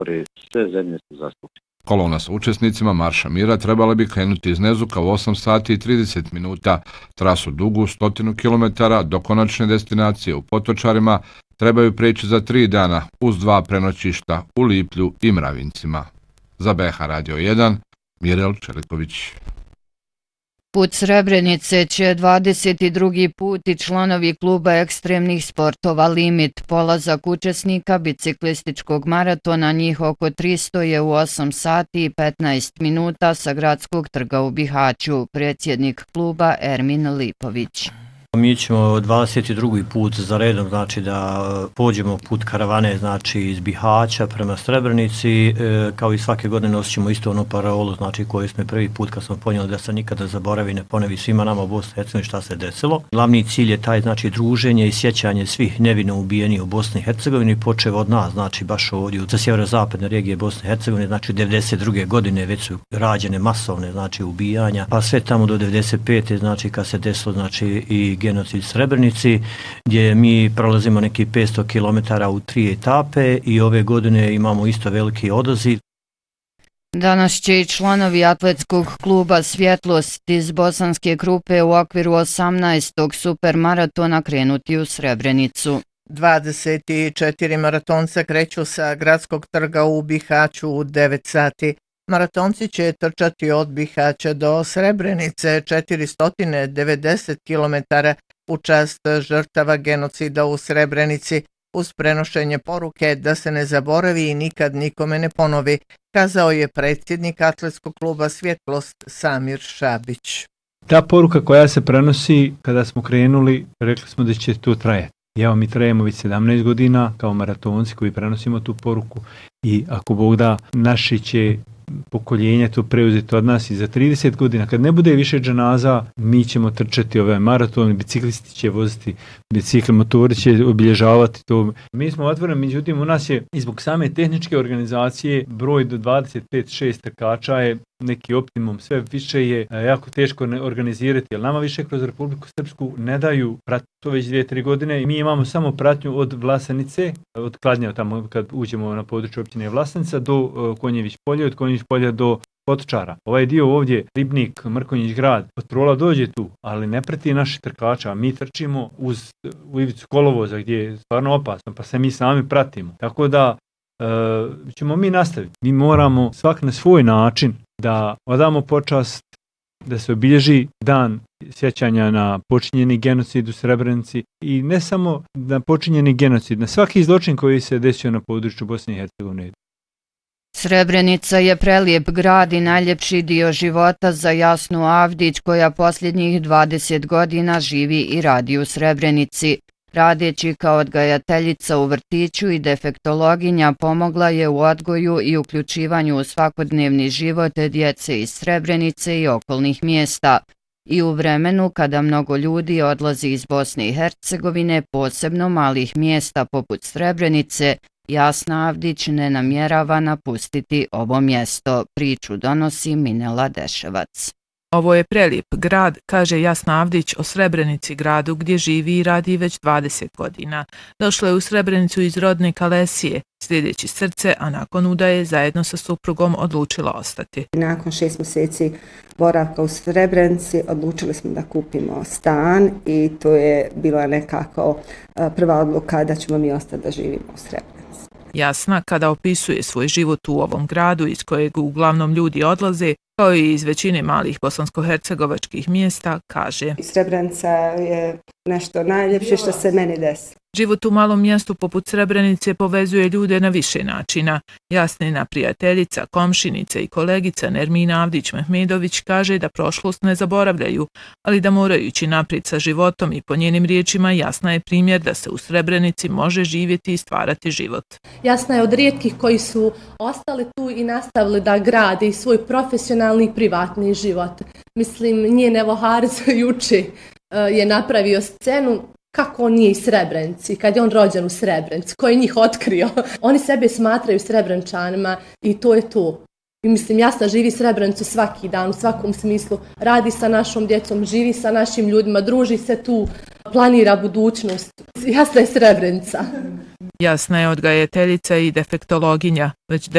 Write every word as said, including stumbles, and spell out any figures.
potpore, sve zemlje su zastupljene. Kolona sa učesnicima Marša mira trebala bi krenuti iz Nezuka u osam sati i trideset minuta. Trasu dugu stotinu kilometara do konačne destinacije u Potočarima trebaju preći za tri dana uz dva prenoćišta u Liplju i Mravincima. Za B H Radio jedan, Mirel Čeliković. Put Srebrenice će dvadeset drugi put i članovi kluba ekstremnih sportova Limit. Polazak učesnika biciklističkog maratona, njih oko tristo, je u osam sati i petnaest minuta sa Gradskog trga u Bihaću. Predsjednik kluba Ermin Lipović. Mi ćemo dvadeset drugi put za redom, znači da pođemo put karavane, znači iz Bihaća prema Srebrenici, e, kao i svake godine nosit ćemo isto onu parolu, znači koju smo prvi put kad smo ponijeli da se nikada zaboravi, ne ponovi svima nama u Bosni i Hercegovini šta se desilo. Glavni cilj je taj, znači, druženje i sjećanje svih nevino ubijenih u Bosni i Hercegovini, počev od nas, znači baš ovdje za sjeverozapadne regije Bosne i Hercegovine, znači devedeset druge godine već su rađene masovne, znači, ubijanja, pa sve tamo do devedeset pete znači kad se desilo, znači, i genocid Srebrenici, gdje mi prolazimo neki petsto kilometara u tri etape i ove godine imamo isto veliki odaziv. Danas će i članovi atletskog kluba Svjetlost iz Bosanske Krupe u okviru osamnaestog supermaratona krenuti u Srebrenicu. dvadeset četiri maratonca kreću sa Gradskog trga u Bihaću u devet sati. Maratonci će trčati od Bihaća do Srebrenice četiristo devedeset kilometara u čast žrtava genocida u Srebrenici, uz prenošenje poruke da se ne zaboravi i nikad nikome ne ponovi, kazao je predsjednik atletskog kluba Svjetlost Samir Šabić. Ta poruka koja se prenosi kada smo krenuli, rekli smo da će to trajati. Evo, mi trajemo već sedamnaest godina kao maratonci koji prenosimo tu poruku i ako Bog da, naši će pokoljenja to preuzeti od nas i za trideset godina. Kad ne bude više džanaza, mi ćemo trčati ove maratone, biciklisti će voziti bicikl, motori će obilježavati to. Mi smo otvoreni, međutim u nas je i zbog same tehničke organizacije broj do dvadeset pet šest trkača je neki optimum, sve više je jako teško organizirati, jer nama više kroz Republiku Srpsku ne daju pratnju, to već dvije, tri godine. Mi imamo samo pratnju od Vlasenice, od Kladnja, tamo kad uđemo na područje općine Vlasenica, do uh, Konjević polja, od Konjević polja do Potočara. Ovaj dio ovdje, Ribnik, Mrkonjić grad, patrola dođe tu, ali ne prati naši trkača. Mi trčimo uz u ivicu kolovoza gdje je stvarno opasno, pa se mi sami pratimo. Tako da uh, ćemo mi nastaviti. Mi moramo svak na svoj način da odamo počast, da se obilježi dan sjećanja na počinjeni genocid u Srebrenici i ne samo na počinjeni genocid, na svaki zločin koji se desio na području Bosne i Hercegovine. Srebrenica je prelijep grad i najljepši dio života za Jasnu Avdić, koja posljednjih dvadeset godina živi i radi u Srebrenici. Radeći kao odgajateljica u vrtiću i defektologinja, pomogla je u odgoju i uključivanju u svakodnevni život djece iz Srebrenice i okolnih mjesta. I u vremenu kada mnogo ljudi odlazi iz Bosne i Hercegovine, posebno malih mjesta poput Srebrenice, Jasna Avdić ne namjerava napustiti ovo mjesto. Priču donosi Minela Deševac. Ovo je prelijep grad, kaže Jasna Avdić o Srebrenici, gradu gdje živi i radi već dvadeset godina. Došla je u Srebrenicu iz rodne Kalesije, sljedeći srce, a nakon udaje zajedno sa suprugom odlučila ostati. Nakon šest mjeseci boravka u Srebrenici odlučili smo da kupimo stan i to je bila nekako prva odluka da ćemo mi ostati da živimo u Srebrenici. Jasna, kada opisuje svoj život u ovom gradu iz kojeg uglavnom ljudi odlaze, kao i iz većine malih bosansko-hercegovačkih mjesta, kaže: Srebrenica je nešto najljepše što se meni desi. Život u malom mjestu poput Srebrenice povezuje ljude na više načina. Jasnina prijateljica, komšinica i kolegica Nermina Avdić-Mehmedović kaže da prošlost ne zaboravljaju, ali da moraju ići naprijed sa životom i po njenim riječima Jasna je primjer da se u Srebrenici može živjeti i stvarati život. Jasna je od rijetkih koji su ostali tu i nastavili da grade svoj profesionalni i privatni život. Mislim, njen Evo Haris juče je napravio scenu kako on nije iz Srebrenici, kad je on rođen u Srebrenici, ko je njih otkrio. Oni sebe smatraju Srebrenčanima i to je to. I mislim, Jasna živi Srebrenicu svaki dan, u svakom smislu. Radi sa našom djecom, živi sa našim ljudima, druži se tu, planira budućnost. Jasna je Srebrenica. Jasna je odgajateljica i defektologinja. Već